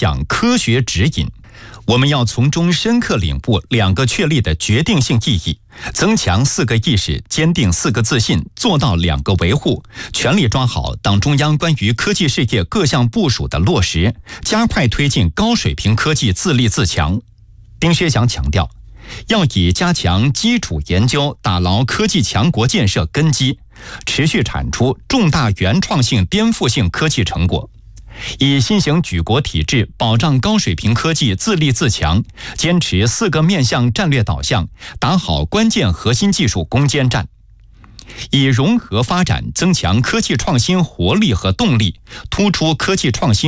向科学指引。我们要从中深刻领悟2个确立的决定性意义，增强4个意识，坚定4个自信，做到2个维护，全力抓好党中央关于科技事业各项部署的落实，加快推进高水平科技自立自强。丁薛祥强调，要以加强基础研究，打牢科技强国建设根基，持续产出重大原创性颠覆性科技成果，以新型举国体制保障高水平科技自立自强，坚持4个面向战略导向，打好关键核心技术攻坚战，以融合发展增强科技创新活力和动力，突出科技创新